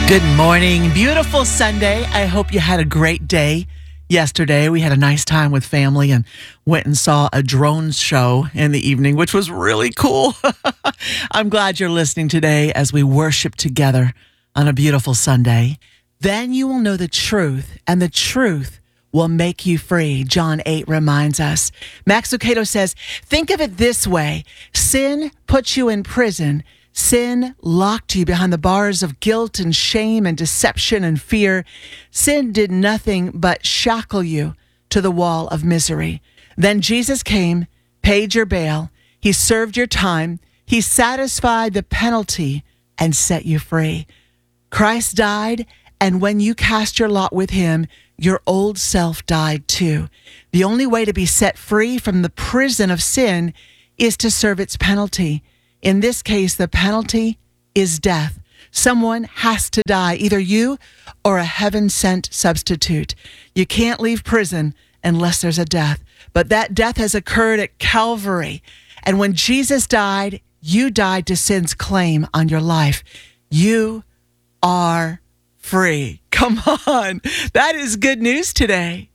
Good morning. Beautiful Sunday. I hope you had a great day yesterday. We had a nice time with family and went and saw a drone show in the evening, which was really cool. I'm glad you're listening today as we worship together on a beautiful Sunday. Then you will know the truth, and the truth will make you free. John 8 reminds us. Max Lucado says, think of it this way. Sin puts you in prison. Sin locked you behind the bars of guilt and shame and deception and fear. Sin did nothing but shackle you to the wall of misery. Then Jesus came, paid your bail. He served your time. He satisfied the penalty and set you free. Christ died, and when you cast your lot with him, your old self died too. The only way to be set free from the prison of sin is to serve its penalty. In this case, the penalty is death. Someone has to die, either you or a heaven-sent substitute. You can't leave prison unless there's a death. But that death has occurred at Calvary. And when Jesus died, you died to sin's claim on your life. You are free. Come on. That is good news today.